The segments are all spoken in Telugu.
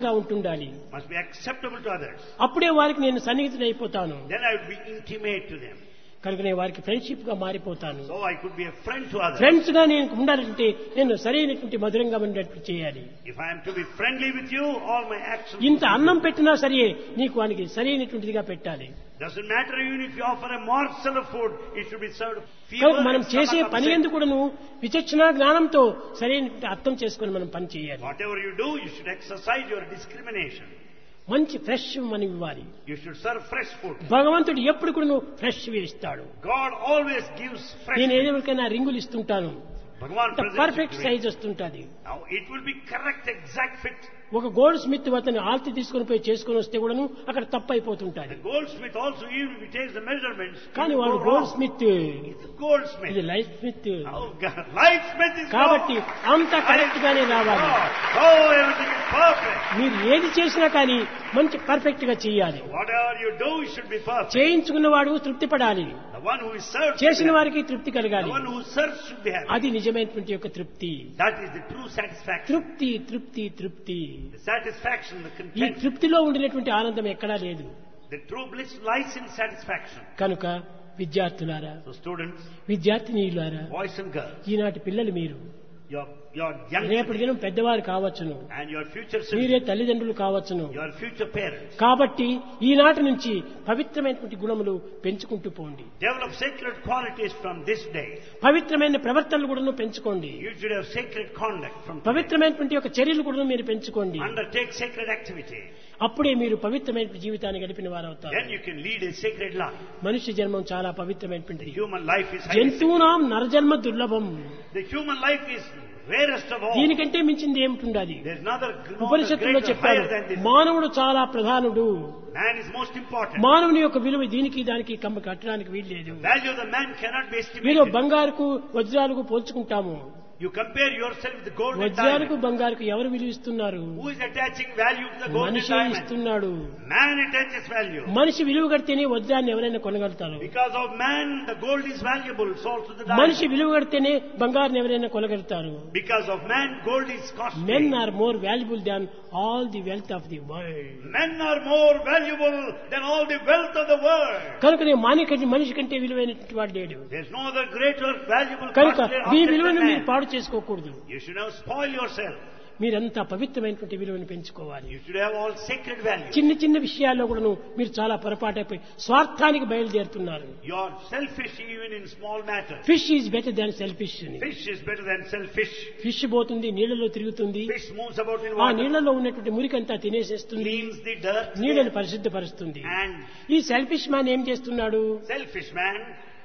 ఉంటుండాలి. must be acceptable to others. అప్పుడే వారికి నేను సన్నిహితుడైపోతాను. Then I will be intimate to them. కనుక నేను వారికి ఫ్రెండ్షిప్ గా మారిపోతాను. So I could be a friend to others. Friends గా నేను ఉండాలంటే నేను సరైనటువంటి మధురంగా ఉండేట్టు చేయాలి. If I am to be friendly with you, all my actions. ఇంత అన్నం పెట్టినా సరే నీకు వానికి సరైనటువంటిదిగా పెట్టాలి. Doesn't matter even if you offer a morsel of food, it should be served. కనుక మనం చేసే పని ఎందుకు కూడాను విచక్షణ జ్ఞానంతో సరైనటువంటి అర్థం చేసుకుని మనం పని చేయాలి. Whatever you do, you should exercise your discrimination. మంచి ఫ్రెష్ మనం ఇవ్వాలి. You should serve fresh food. భగవంతుడు ఎప్పుడు కూడా ఫ్రెష్ ఇస్తాడు. God always gives fresh. నేను ఏదైనా రింగులు ఇస్తుంటాను, Bhagavan presents పర్ఫెక్ట్ సైజ్ వస్తుంటది. Now it will be correct, exact fit. ఒక గోల్డ్ స్మిత్ అతను ఆల్తి తీసుకుని పోయి చేసుకుని వస్తే కూడాను అక్కడ తప్పు అయిపోతుంటది. The goldsmith also, even if he takes the measurements, కానీ వాడు gold Smith, it's a goldsmith. ఇది life Smith. Oh God, life smith is కాబట్టి God. అంత కరెక్ట్ గానే రావాలి. Oh, everything is perfect. మీరు ఏది చేసినా కానీ మంచి పర్ఫెక్ట్ గా చేయాలి. Whatever you do, it should be perfect. చేయించుకున్నవాడు తృప్తి పడాలి. The one who is served, చేసిన వారికి తృప్తి the కలగాలి. one who serves should be happy. అది నిజమైనటువంటి యొక్క తృప్తి. That is the true satisfaction. తృప్తి తృప్తి తృప్తి. The satisfaction, the ఈ content. తృప్తిలో ఉండినటువంటి ఆనందం ఎక్కడా లేదు. The true bliss lies in satisfaction. కనుక విద్యార్థులారా, So students, విద్యార్థినీయులారా, boys and girls, ఈనాటి పిల్లలు మీరు your young రేపటి దినం పెద్దవారు కావచ్చును, and your future మీరే citizens, తల్లిదండ్రులు కావచ్చును. your future parents. కాబట్టి ఈనాటి నుంచి పవిత్రమైనటువంటి గుణములు పెంచుకుంటూ పోండి. Develop sacred qualities from this day. పవిత్రమైన ప్రవర్తనలు కూడా పెంచుకోండి. You should have sacred conduct from today. పవిత్రమైనటువంటి యొక్క చర్యలు కూడా మీరు పెంచుకోండి. Undertake sacred activity. అప్పుడే మీరు పవిత్రమైన జీవితాన్ని గడిపిన వారు అవుతారు. Then you can lead a sacred life. మనుష్య జన్మం చాలా The పవిత్రమైనటువంటిది. human life is highly sacred. జంతువునాం నరజన్మ దుర్లభం. The human life is rarest of all. దీనికంటే మించింది ఏమిటి? There is another ఉపనిషత్తులో greater, చెప్పారు, higher than this. మానవుడు చాలా ప్రధానుడు. Man is most important. మానవుని యొక్క విలువ దీనికి దానికి కట్టడానికి వీల్లేదు. Value of the man cannot be మీరు estimated. బంగారుకు వజ్రాలకు పోల్చుకుంటాము. You compare yourself with the gold and వజ్రాలకు diamond. బంగారుకు ఎవరు విలువ ఇస్తున్నారు? Who is attaching value to the gold and మనిషి diamond? ఇస్తున్నాడు. Man attaches value. మనిషి విలువ కడితేనే వజ్రాన్ని ఎవరైనా కొనగలుగుతారు. Because of man, the gold is valuable, so also the మనిషి diamond. విలువ కడితేనే బంగారుని ఎవరైనా కొనగలుగుతారు. Because of man, gold is costly. Men are more valuable than all the wealth of the world. Men are more valuable than all the wealth of the world. కనుకనే మనిషి కంటే విలువైనటువంటి వాడు లేడు. There is no other greater valuable కనుక costly మీ object విలువను than మీరు man. పాడు చేసుకోకూడదు. You should not spoil yourself. మీరంతా పవిత్రమైనటువంటి విలువను పెంచుకోవాలి. You should have all sacred values. చిన్న చిన్న విషయాల్లో కూడా మీరు చాలా పొరపాటైపోయి స్వార్థానికి బయలుదేరుతున్నారు. You are selfish even in small matters. Fish is better than selfish అని. Fish is better than selfish. Fish పోతుంది, నీళ్లలో తిరుగుతుంది, Fish moves about in ఆ water, నీళ్లలో ఉన్నటువంటి మురికంతా తినేసేస్తుంది, cleans the dirt, నీళ్ళని పరిశుద్ధపరుస్తుంది. and ఈ సెల్ఫిష్ మ్యాన్ ఏం చేస్తున్నాడు? selfish man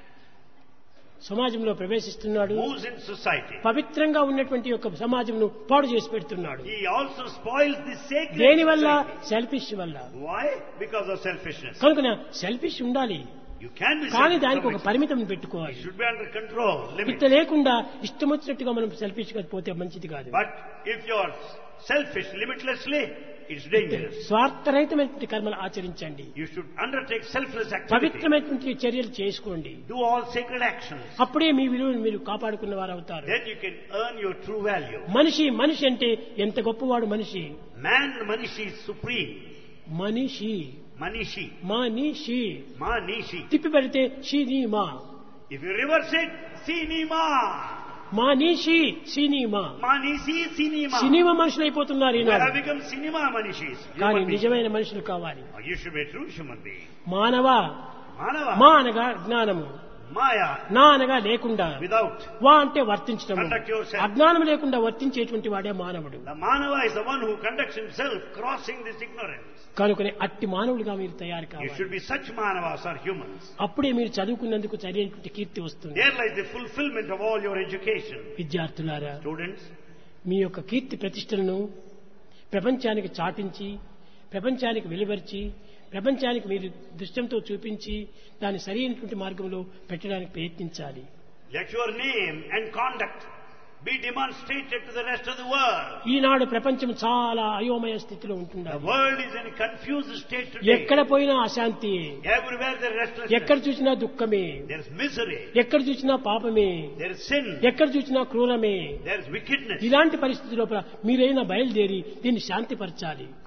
సమాజంలో ప్రవేశిస్తున్నాడు. moves in society. పవిత్రంగా ఉన్నటువంటి యొక్క సమాజంను పాడు చేసి పెడుతున్నాడు. He also spoils the sacred దేని వల్ల? society. సెల్ఫిష్ వల్ల. Why? Because of selfishness. కనుక సెల్ఫిష్ ఉండాలి, You can be కానీ selfish. దానికి ఒక It పరిమితం పెట్టుకోవాలి. should be under control, limit. ఇట్ట లేకుండా ఇష్టం వచ్చినట్టుగా మనం సెల్ఫిష్ గా పోతే మంచిది కాదు. But if you are selfish limitlessly, it's dangerous. స్వార్థరహితమైనటువంటి కర్మలు ఆచరించండి. You should undertake selfless activity. పవిత్రమైనటువంటి చర్యలు చేసుకోండి. Do all sacred actions. అప్పుడే మీ విలువను మీరు కాపాడుకున్న వారు అవుతారు. Then you can earn your true value. మనిషి అంటే ఎంత గొప్పవాడు మనిషి. Man, Manishi is supreme. మనిషి Manishi. మనిషి Manishi. తిప్పి పెడితే షీనీమా. If you reverse it, Sinima. మనిషి సినిమా. Manishi, Sinima. సినిమా మనుషులు అయిపోతున్నారు You Eenadu. have become cinema Manishis. కానీ Human beings. నిజమైన మనుషులు కావాలి. You should be a true human being. మానవ, Manava. మా అనగా జ్ఞానము, Maya. నా అనగా లేకుండా, Without. వా అంటే వర్తించడం. Conduct yourself. అజ్ఞానం లేకుండా వర్తించేటువంటి వాడే మానవుడు. The Manava is the one who conducts himself crossing this ignorance. కనుకనే అట్టి మానవుడిగా మీరు తయారు You కావాలి. should be such Manavas or humans. అప్పుడే మీరు చదువుకున్నందుకు సరైనటువంటి కీర్తి వస్తుంది. There lies the fulfillment of all your education. విద్యార్థులారా, Students, మీ యొక్క కీర్తి ప్రతిష్టలను ప్రపంచానికి చాటించి, ప్రపంచానికి వెలువరిచి, ప్రపంచానికి మీరు దృష్టంతో చూపించి దాన్ని సరైనటువంటి మార్గంలో పెట్టడానికి ప్రయత్నించాలి. let your name and conduct be demonstrated to the rest of the world. ఈనాడు ప్రపంచం చాలా అయోమయ స్థితిలో The ఉంటున్నది. world is in a confused state today. ఎక్కడ పోయినా అశాంతి, Everywhere there is restlessness. ఎక్కడ చూసినా దుఃఖమే, There is misery. ఎక్కడ చూసినా పాపమే, There is sin. ఎక్కడ చూసినా క్రూరమే. There is wickedness. ఇలాంటి పరిస్థితి లోపల మీరైనా బయలుదేరి దీన్ని శాంతిపరచాలి.